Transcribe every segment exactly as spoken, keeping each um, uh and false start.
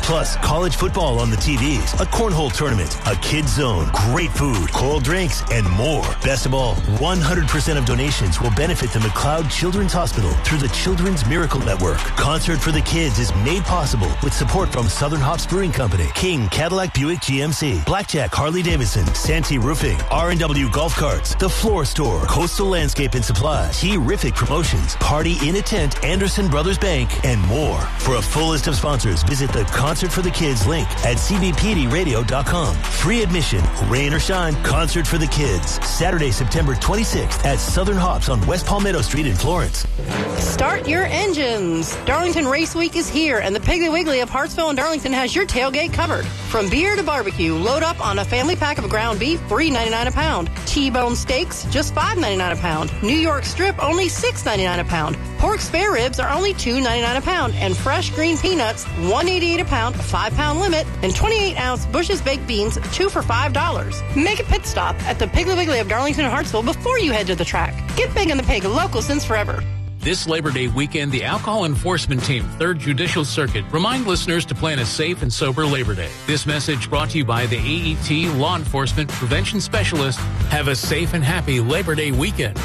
Plus, college football on the T Vs, a cornhole tournament, a kids zone, great food, cold drinks, and more. Best of all, one hundred percent of donations will benefit the McLeod Children's Hospital through the Children's Miracle Network. Concert for the Kids is made possible with support from Southern Hops Brewing Company, King Cadillac Buick G M C, Blackjack Harley Davidson, Santee Roofing, R and W Golf Carts, The Floor Store, Coastal Landscape and Supply, Terrific Promotions, Party Inn a Tent, Anderson Brothers Bank, and more. For a full list of sponsors, visit the Concert for the Kids link at c b p d radio dot com. Free admission, rain or shine, Concert for the Kids. Saturday, September twenty-sixth at Southern Hops on West Palmetto Street in Florence. Start your engines. Darlington Race Week is here, and the Piggly Wiggly of Hartsville and Darlington has your tailgate covered. From beer to barbecue, load up on a family pack of ground beef, three ninety-nine a pound. T-bone steaks, just five ninety-nine a pound. New York strip, only six ninety-nine a pound. Pork spare ribs are only two ninety-nine a pound, and fresh green peanuts, one eighty-eight a pound, a five pound limit, and twenty-eight ounce Bush's baked beans, two for five dollars. Make a pit stop at the Piggly Wiggly of Darlington and Hartsville before you head to the track. Get big in the pig, local since forever. This Labor Day weekend, the Alcohol Enforcement Team, third Judicial Circuit, remind listeners to plan a safe and sober Labor Day. This message brought to you by the A E T Law Enforcement Prevention Specialist. Have a safe and happy Labor Day weekend.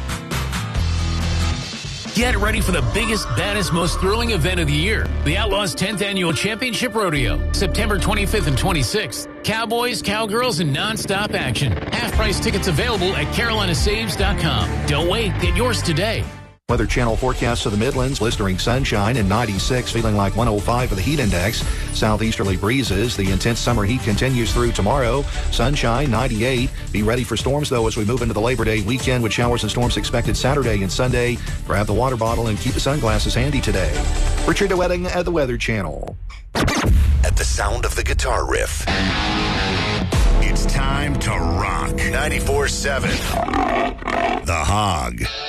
Get ready for the biggest, baddest, most thrilling event of the year. The Outlaws' tenth Annual Championship Rodeo, September twenty-fifth and twenty-sixth. Cowboys, cowgirls, and nonstop action. Half-price tickets available at carolina saves dot com. Don't wait. Get yours today. Weather Channel forecasts of the Midlands, blistering sunshine and ninety-six, feeling like one oh five for the heat index. Southeasterly breezes. The intense summer heat continues through tomorrow. Sunshine, ninety-eight. Be ready for storms, though, as we move into the Labor Day weekend with showers and storms expected Saturday and Sunday. Grab the water bottle and keep the sunglasses handy today. Richard DeWetting at the Weather Channel. At the sound of the guitar riff, it's time to rock. ninety-four seven The Hog.